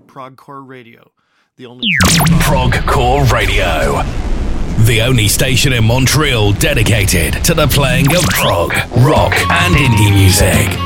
Progcore Radio, the only Progcore Radio, the only station in Montreal dedicated to the playing of prog, rock, and indie music.